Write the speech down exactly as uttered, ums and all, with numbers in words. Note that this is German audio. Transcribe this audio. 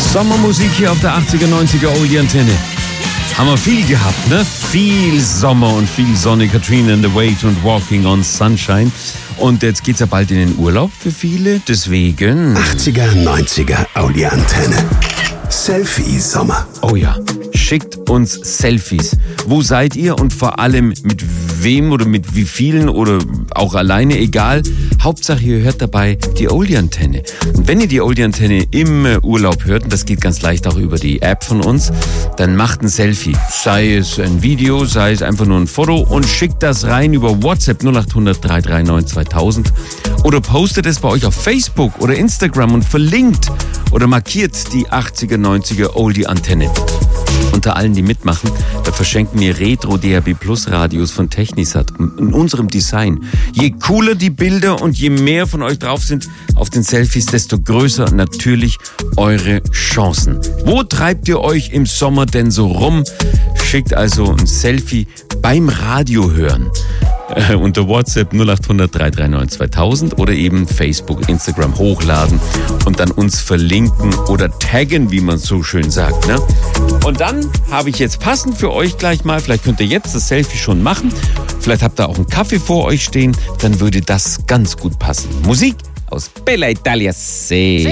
Sommermusik hier auf der achtziger, neunziger Oldie Antenne. Haben wir viel gehabt, ne? Viel Sommer und viel Sonne. Katrina and the Waves und Walking on Sunshine. Und jetzt geht's ja bald in den Urlaub für viele, deswegen... achtziger, neunziger Oldie Antenne. Selfie Sommer. Oh ja, schickt uns Selfies. Wo seid ihr und vor allem mit wem oder mit wie vielen oder auch alleine, egal. Hauptsache ihr hört dabei die Oldie Antenne. Und wenn ihr die Oldie Antenne im Urlaub hört, und das geht ganz leicht auch über die App von uns, dann macht ein Selfie. Sei es ein Video, sei es einfach nur ein Foto und schickt das rein über WhatsApp null acht hundert, drei drei neun, zweitausend oder postet es bei euch auf Facebook oder Instagram und verlinkt oder markiert die achtziger, neunziger Oldie Antenne. Unter allen, die mitmachen, da verschenken wir Retro-D A B Plus Radios von Technisat in unserem Design. Je cooler die Bilder und je mehr von euch drauf sind auf den Selfies, desto größer natürlich eure Chancen. Wo treibt ihr euch im Sommer denn so rum? Schickt also ein Selfie beim Radio hören. Äh, unter WhatsApp null acht hundert, drei drei neun, zweitausend oder eben Facebook, Instagram hochladen und dann uns verlinken oder taggen, wie man so schön sagt, ne? Und dann habe ich jetzt passend für euch gleich mal, vielleicht könnt ihr jetzt das Selfie schon machen, vielleicht habt ihr auch einen Kaffee vor euch stehen, dann würde das ganz gut passen. Musik aus Bella Italia. See.